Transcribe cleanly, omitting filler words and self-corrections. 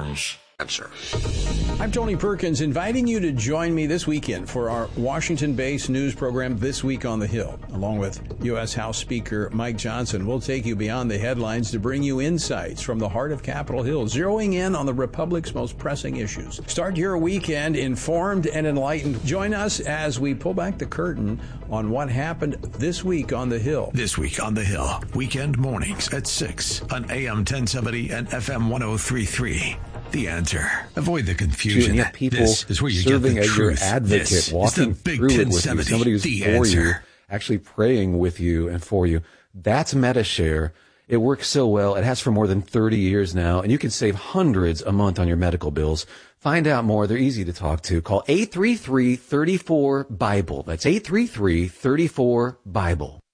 Jones. Answer. I'm Tony Perkins, inviting you to join me this weekend for our Washington-based news program, This Week on the Hill. Along with U.S. House Speaker Mike Johnson, we'll take you beyond the headlines to bring you insights from the heart of Capitol Hill, zeroing in on the Republic's most pressing issues. Start your weekend informed and enlightened. Join us as we pull back the curtain on what happened this week on the Hill. This Week on the Hill, weekend mornings at 6 on AM 1070 and FM 103.3. The Answer. Avoid the confusion. And yet people this is where you serving get the as your truth. advocate, this walking through it with you, somebody who's the for answer. you, actually praying with you and for you. That's MediShare. It works so well. It has for more than 30 years now, and you can save hundreds a month on your medical bills. Find out more. They're easy to talk to. Call 833-34-BIBLE. That's 833-34-BIBLE.